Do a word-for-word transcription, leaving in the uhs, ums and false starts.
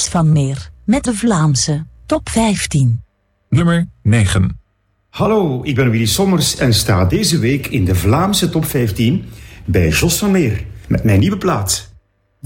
van Meer met de Vlaamse top vijftien. Nummer negen. Hallo, ik ben Willy Sommers en sta deze week in de Vlaamse top vijftien bij Jos van Meer met mijn nieuwe plaat.